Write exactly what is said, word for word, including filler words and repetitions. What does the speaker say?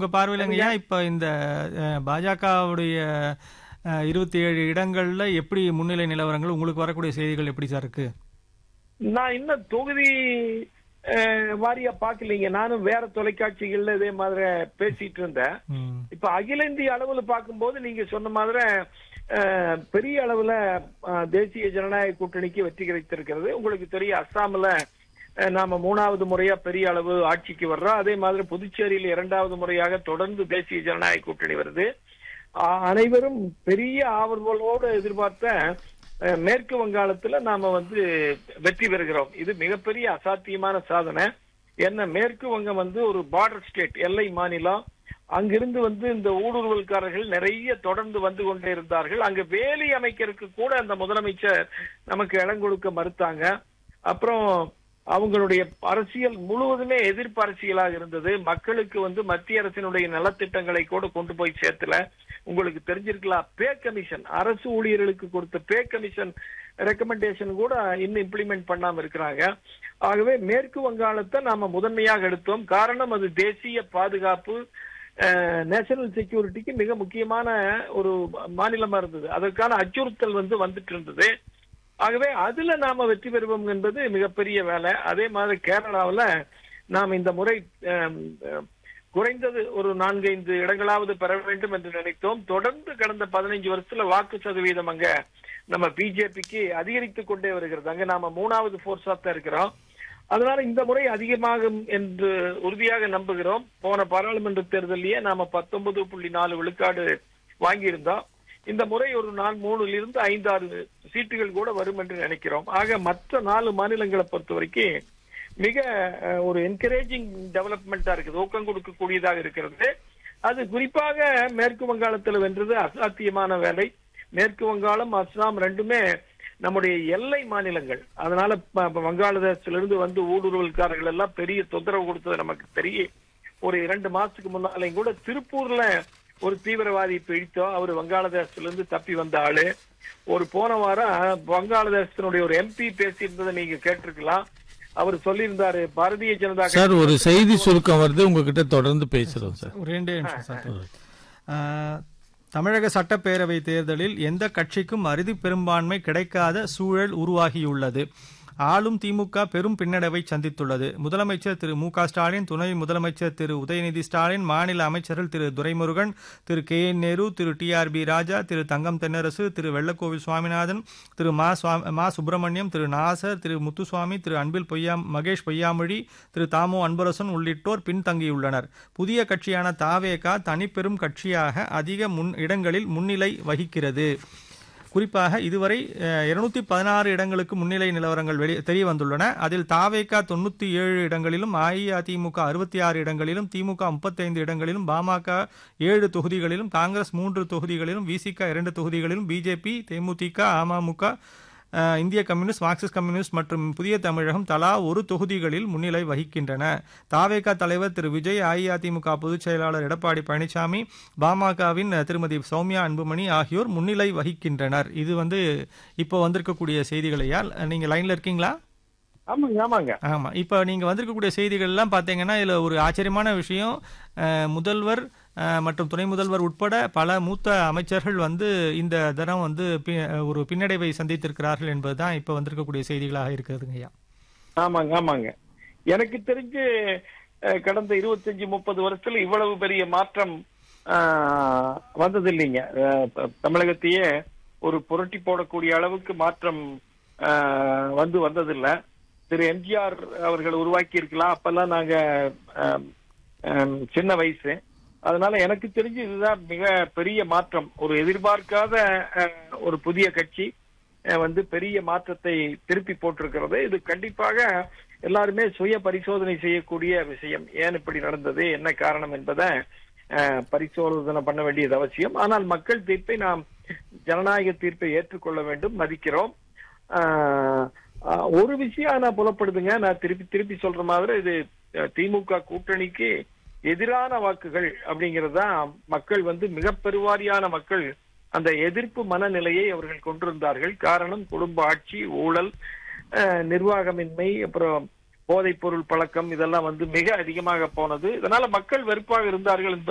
உங்க பார்வையிலங்கய்யா இப்ப இந்த பாஜகவுடைய இருபத்தி ஏழு இடங்கள்ல எப்படி முன்னிலை நிலவரங்கள், உங்களுக்கு வரக்கூடிய செய்திகள் எப்படி சார் இருக்கு? நான் இன்னும் தொகுதி வாரியா பாக்கலீங்க. நானும் வேற தொலைக்காட்சிகள்ல இதே மாதிரி பேசிட்டு இருந்தேன். இப்ப அகில இந்திய அளவுல பார்க்கும்போது நீங்க சொன்ன மாதிரி பெரிய அளவுல தேசிய ஜனநாயக கூட்டணிக்கு வெற்றி கிடைத்திருக்கிறது. உங்களுக்கு தெரியும், அஸ்ஸாம்ல நாம மூணாவது முறையா பெரிய அளவு ஆட்சிக்கு வர்றோம். அதே மாதிரி புதுச்சேரியில் இரண்டாவது முறையாக தொடர்ந்து தேசிய ஜனநாயக கூட்டணி வருது. அனைவரும் பெரிய ஆவலோடு எதிர்பார்த்த மேற்கு வங்காளத்துல நாம வந்து வெற்றி பெறுகிறோம். இது மிகப்பெரிய அசாத்தியமான சாதனை. என்ன, மேற்கு வங்கம் வந்து ஒரு பார்டர் ஸ்டேட், எல்லை மாநிலம். அங்கிருந்து வந்து இந்த ஊடுருவல்காரர்கள் நிறைய தொடர்ந்து வந்து கொண்டே இருந்தார்கள். அங்க வேலி அமைக்கிறதுக்கு கூட அந்த முதலமைச்சர் நமக்கு இடம் கொடுக்க மறுத்தாங்க. அப்புறம் அவங்களுடைய அரசியல் முழுவதுமே எதிர்ப்பு அரசியலாக இருந்தது. மக்களுக்கு வந்து மத்திய அரசினுடைய நலத்திட்டங்களை கூட கொண்டு போய் சேர்த்துல. உங்களுக்கு தெரிஞ்சிருக்கலாம், பே கமிஷன், அரசு ஊழியர்களுக்கு கொடுத்த பே கமிஷன் ரெக்கமெண்டேஷன் கூட இன்னும் இம்ப்ளிமெண்ட் பண்ணாம இருக்கிறாங்க. ஆகவே மேற்கு வங்காளத்தை நாம முதன்மையாக எடுத்தோம். காரணம், அது தேசிய பாதுகாப்பு, நேஷனல் செக்யூரிட்டிக்கு மிக முக்கியமான ஒரு மாநிலமா இருந்தது. அதற்கான அச்சுறுத்தல் வந்து வந்துட்டு இருந்தது. ஆகவே அதுல நாம வெற்றி பெறுவோம் என்பது மிகப்பெரிய வேலை. அதே மாதிரி கேரளாவில் நாம் இந்த முறை குறைந்தது ஒரு நான்கைந்து இடங்களாவது பெற வேண்டும் என்று நினைத்தோம். தொடர்ந்து கடந்த பதினைஞ்சு வருஷத்துல வாக்கு சதவீதம் அங்க நம்ம பிஜேபிக்கு அதிகரித்துக் கொண்டே வருகிறது. அங்க நாம மூணாவது போர்ஸா தான் இருக்கிறோம். அதனால இந்த முறை அதிகமாகும் என்று உறுதியாக நம்புகிறோம். போன பாராளுமன்ற தேர்தலையே நாம பத்தொன்பது புள்ளி நாலு விழுக்காடு வாங்கியிருந்தோம். இந்த முறை ஒரு நாலு மூணுல இருந்து ஐந்து ஆறு சீட்டுகள் கூட வரும் என்று நினைக்கிறோம். ஆக மற்ற நாலு மாநிலங்களை பொறுத்த வரைக்கும் மிக ஒரு என்கரேஜிங் டெவலப்மெண்டா இருக்குது, ஊக்கம் கொடுக்கக்கூடியதாக இருக்கிறது. அது குறிப்பாக மேற்கு வங்காளத்தில் வென்றது அசாத்தியமான வேலை. மேற்கு வங்காளம், அஸ்ஸாம் ரெண்டுமே நம்முடைய எல்லை மாநிலங்கள். அதனால வங்காளதேசத்திலிருந்து வந்து ஊடுருவல்காரர்கள் எல்லாம் பெரிய தொந்தரவு கொடுத்தது நமக்கு தெரியும். ஒரு இரண்டு மாசத்துக்கு முன்னாலையும் கூட திருப்பூர்ல ஒரு தீவிரவாதி பிடித்தோம். அவர் வங்காளதேசத்திலிருந்து தப்பி வந்த ஆளு. ஒரு போன வாரம் வங்காளதேசத்தினுடைய ஒரு எம்பி பேசியிருந்ததை நீங்க கேட்டிருக்கலாம். அவர் சொல்லியிருந்தாரு, பாரதிய ஜனதா சார் ஒரு செய்தி சுருக்கம் வருது, உங்ககிட்ட தொடர்ந்து பேசுறோம் சார். ரெண்டே நிமிஷம். தமிழக சட்டப்பேரவை தேர்தலில் எந்த கட்சிக்கும் அறுதி பெரும்பான்மை கிடைக்காத சூழல் உருவாகியுள்ளது. ஆளும் திமுக பெரும் பின்னடைவை சந்தித்துள்ளது. முதலமைச்சர் திரு மு க ஸ்டாலின், துணை முதலமைச்சர் திரு உதயநிதி ஸ்டாலின், மாநில அமைச்சர்கள் திரு துரைமுருகன், திரு கே என் நேரு, திரு டி ஆர் பி ராஜா, திரு தங்கம் தென்னரசு, திரு வெள்ளக்கோவில் சுவாமிநாதன், திரு மா சுப்பிரமணியம், திரு நாசர், திரு முத்துசுவாமி, திரு அன்பில் பொய்யா மகேஷ் பொய்யாமொழி, திரு தாமோ அன்பரசன் உள்ளிட்டோர் பின்தங்கியுள்ளனர். புதிய கட்சியான தாவேகா தனிப்பெரும் கட்சியாக அதிக முன் இடங்களில் முன்னிலை வகிக்கிறது. குறிப்பாக இதுவரை இருநூத்தி பதினாறு இடங்களுக்கு முன்னிலை நிலவரங்கள் வெளி தெரிய வந்துள்ளன. அதில் தாவேகா தொண்ணூத்தி ஏழு இடங்களிலும், அஇஅதிமுக அறுபத்தி ஆறு இடங்களிலும், திமுக முப்பத்தைந்து இடங்களிலும், பாமக ஏழு தொகுதிகளிலும், காங்கிரஸ் மூன்று தொகுதிகளிலும், விசிக இரண்டு தொகுதிகளிலும், பிஜேபி, தேமுதிக, அமமுக, இந்திய கம்யூனிஸ்ட், மார்க்சிஸ்ட் கம்யூனிஸ்ட் மற்றும் புதிய தமிழகம் தலா ஒரு தொகுதிகளில் முன்னிலை வகிக்கின்றன. தாவேகா தலைவர் திரு விஜய், அஇஅதிமுக பொதுச் செயலாளர் எடப்பாடி பழனிசாமி, பாமகவின் திருமதி சௌமியா அன்புமணி ஆகியோர் முன்னிலை வகிக்கின்றனர். இது வந்து இப்போ வந்திருக்கக்கூடிய செய்திகளையா? நீங்க லைன்ல இருக்கீங்களா? ஆமாங்க ஆமாங்க ஆமா. இப்ப நீங்க வந்திருக்கக்கூடிய செய்திகள் எல்லாம் பாத்தீங்கன்னா இதுல ஒரு ஆச்சரியமான விஷயம், முதல்வர் மற்றும் துணை முதல்வர் உட்பட பல மூத்த அமைச்சர்கள் வந்து இந்த தரம் வந்து ஒரு பின்னடைவை சந்தித்திருக்கிறார்கள் என்பதுதான் இப்ப வந்திருக்கக்கூடிய செய்திகளாக இருக்கிறதுங்க ஐயா. ஆமாங்க ஆமாங்க எனக்கு தெரிஞ்சு கடந்த இருபத்தஞ்சு முப்பது வருஷத்துல இவ்வளவு பெரிய மாற்றம் வந்தது இல்லைங்க. தமிழகத்தையே ஒரு புரட்டி போடக்கூடிய அளவுக்கு மாற்றம் வந்து வந்ததில்லை. திரு எம்ஜிஆர் அவர்கள் உருவாக்கி இருக்கலாம். அப்பெல்லாம் நாங்க சின்ன வயசு. அதனால எனக்கு தெரிஞ்சு இதுதான் மிக பெரிய மாற்றம். ஒரு எதிர்பார்க்காத ஒரு புதிய கட்சி வந்து பெரிய மாற்றத்தை திருப்பி போட்டிருக்கிறது. இது கண்டிப்பாக எல்லாருமே சுய பரிசோதனை செய்யக்கூடிய விஷயம். ஏன் இப்படி நடந்தது, என்ன காரணம் என்பதை பரிசோதனை பண்ண வேண்டியது அவசியம். ஆனால் மக்கள் தீர்ப்பை நாம் ஜனநாயக தீர்ப்பை ஏற்றுக்கொள்ள வேண்டும், மதிக்கிறோம். ஒரு விஷயம் நான் புலப்படுதுங்க, நான் திருப்பி திருப்பி சொல்ற மாதிரி, இது திமுக கூட்டணிக்கு எதிரான வாக்குகள் அப்படிங்கிறது தான். மக்கள் வந்து மிக பெருவாரியான மக்கள் அந்த எதிர்ப்பு மனநிலையை அவர்கள் கொண்டிருந்தார்கள். காரணம், குடும்ப ஆட்சி, ஊழல், நிர்வாகமின்மை, அப்புறம் போதைப் பொருள் பழக்கம், இதெல்லாம் வந்து மிக அதிகமாக போனது. இதனால மக்கள் வெறுப்பாக இருந்தார்கள்.